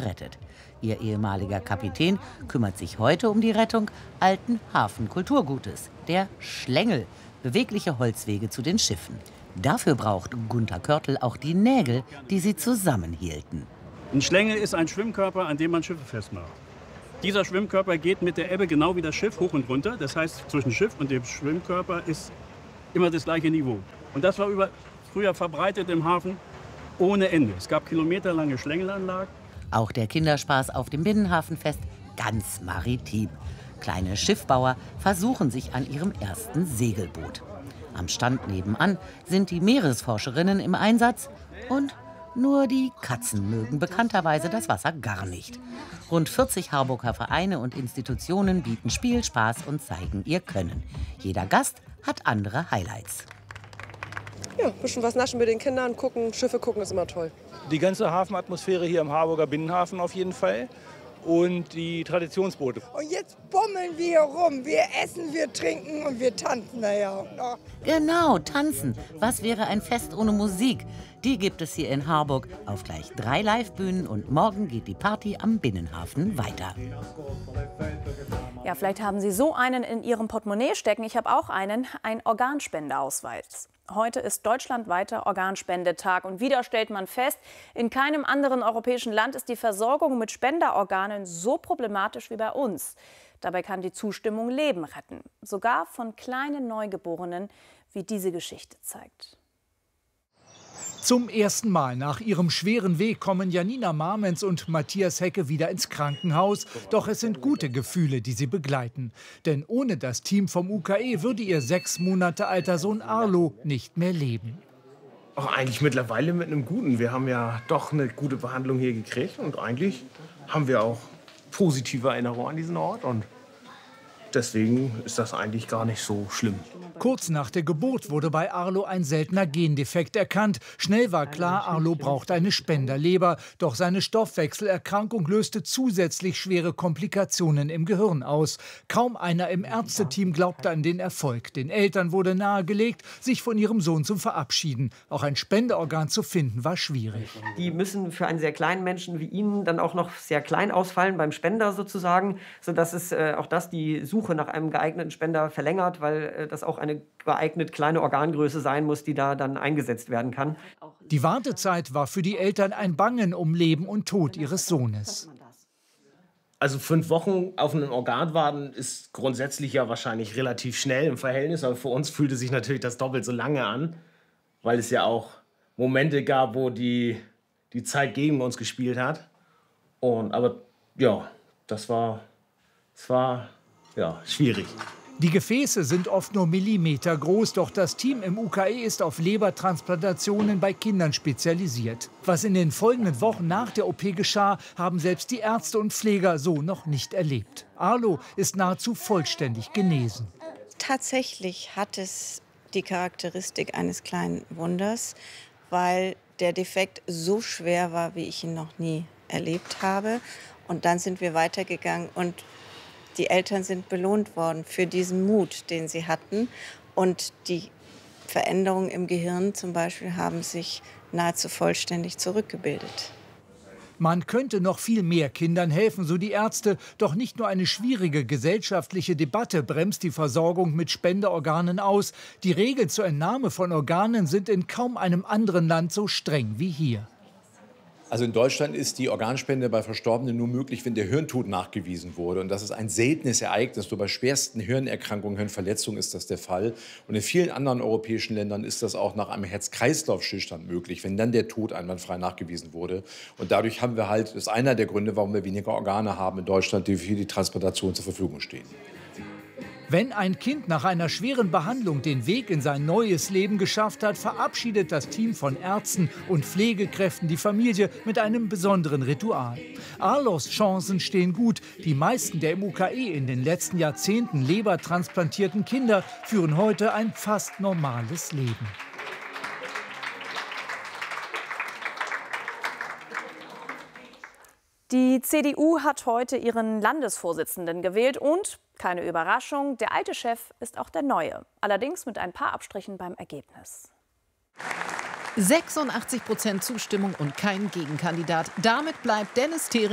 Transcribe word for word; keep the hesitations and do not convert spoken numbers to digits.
gerettet. Ihr ehemaliger Kapitän kümmert sich heute um die Rettung alten Hafenkulturgutes, der Schlängel, bewegliche Holzwege zu den Schiffen. Dafür braucht Gunter Körtl auch die Nägel, die sie zusammenhielten. Ein Schlängel ist ein Schwimmkörper, an dem man Schiffe festmacht. Dieser Schwimmkörper geht mit der Ebbe genau wie das Schiff hoch und runter. Das heißt, zwischen Schiff und dem Schwimmkörper ist immer das gleiche Niveau. Und das war über, früher verbreitet im Hafen ohne Ende. Es gab kilometerlange Schlängelanlagen. Auch der Kinderspaß auf dem Binnenhafenfest ganz maritim. Kleine Schiffbauer versuchen sich an ihrem ersten Segelboot. Am Stand nebenan sind die Meeresforscherinnen im Einsatz und nur die Katzen mögen bekannterweise das Wasser gar nicht. Rund vierzig Harburger Vereine und Institutionen bieten Spiel, Spaß und zeigen ihr Können. Jeder Gast hat andere Highlights. Ja, ein bisschen was naschen mit den Kindern, gucken, Schiffe gucken ist immer toll. Die ganze Hafenatmosphäre hier im Harburger Binnenhafen auf jeden Fall. Und die Traditionsboote. Und jetzt bummeln wir hier rum. Wir essen, wir trinken und wir tanzen. Naja. Genau, tanzen. Was wäre ein Fest ohne Musik? Die gibt es hier in Harburg auf gleich drei Live-Bühnen und morgen geht die Party am Binnenhafen weiter. Ja, vielleicht haben Sie so einen in Ihrem Portemonnaie stecken. Ich habe auch einen, ein Organspendeausweis. Heute ist deutschlandweiter Organspendetag und wieder stellt man fest, in keinem anderen europäischen Land ist die Versorgung mit Spenderorganen so problematisch wie bei uns. Dabei kann die Zustimmung Leben retten, sogar von kleinen Neugeborenen, wie diese Geschichte zeigt. Zum ersten Mal nach ihrem schweren Weg kommen Janina Marmens und Matthias Hecke wieder ins Krankenhaus. Doch es sind gute Gefühle, die sie begleiten. Denn ohne das Team vom U K E würde ihr sechs Monate alter Sohn Arlo nicht mehr leben. Auch eigentlich mittlerweile mit einem guten. Wir haben ja doch eine gute Behandlung hier gekriegt. Und eigentlich haben wir auch positive Erinnerungen an diesen Ort. Und deswegen ist das eigentlich gar nicht so schlimm. Kurz nach der Geburt wurde bei Arlo ein seltener Gendefekt erkannt. Schnell war klar, Arlo braucht eine Spenderleber. Doch seine Stoffwechselerkrankung löste zusätzlich schwere Komplikationen im Gehirn aus. Kaum einer im Ärzteteam glaubte an den Erfolg. Den Eltern wurde nahegelegt, sich von ihrem Sohn zu verabschieden. Auch ein Spenderorgan zu finden war schwierig. Die müssen für einen sehr kleinen Menschen wie Ihnen dann auch noch sehr klein ausfallen beim Spender sozusagen, sodass es äh, auch das die Suche nach einem geeigneten Spender verlängert, weil äh, das auch eine geeignete kleine Organgröße sein muss, die da dann eingesetzt werden kann. Die Wartezeit war für die Eltern ein Bangen um Leben und Tod ihres Sohnes. Also fünf Wochen auf ein Organ warten ist grundsätzlich ja wahrscheinlich relativ schnell im Verhältnis. Aber für uns fühlte sich natürlich das doppelt so lange an, weil es ja auch Momente gab, wo die, die Zeit gegen uns gespielt hat. Und, aber ja, das war, das war ja, schwierig. Die Gefäße sind oft nur Millimeter groß, doch das Team im U K E ist auf Lebertransplantationen bei Kindern spezialisiert. Was in den folgenden Wochen nach der O P geschah, haben selbst die Ärzte und Pfleger so noch nicht erlebt. Arlo ist nahezu vollständig genesen. Tatsächlich hat es die Charakteristik eines kleinen Wunders, weil der Defekt so schwer war, wie ich ihn noch nie erlebt habe. Und dann sind wir weitergegangen und die Eltern sind belohnt worden für diesen Mut, den sie hatten. Und die Veränderungen im Gehirn zum Beispiel haben sich nahezu vollständig zurückgebildet. Man könnte noch viel mehr Kindern helfen, so die Ärzte. Doch nicht nur eine schwierige gesellschaftliche Debatte bremst die Versorgung mit Spenderorganen aus. Die Regeln zur Entnahme von Organen sind in kaum einem anderen Land so streng wie hier. Also in Deutschland ist die Organspende bei Verstorbenen nur möglich, wenn der Hirntod nachgewiesen wurde. Und das ist ein seltenes Ereignis. Nur bei schwersten Hirnerkrankungen, Hirnverletzungen ist das der Fall. Und in vielen anderen europäischen Ländern ist das auch nach einem Herz-Kreislauf-Stillstand möglich, wenn dann der Tod einwandfrei nachgewiesen wurde. Und dadurch haben wir halt, das ist einer der Gründe, warum wir weniger Organe haben in Deutschland, die für die Transplantation zur Verfügung stehen. Wenn ein Kind nach einer schweren Behandlung den Weg in sein neues Leben geschafft hat, verabschiedet das Team von Ärzten und Pflegekräften die Familie mit einem besonderen Ritual. Arlos Chancen stehen gut. Die meisten der im U K E in den letzten Jahrzehnten lebertransplantierten Kinder führen heute ein fast normales Leben. Die C D U hat heute ihren Landesvorsitzenden gewählt und, keine Überraschung, der alte Chef ist auch der neue. Allerdings mit ein paar Abstrichen beim Ergebnis. sechsundachtzig Prozent Zustimmung und kein Gegenkandidat. Damit bleibt Dennis Thering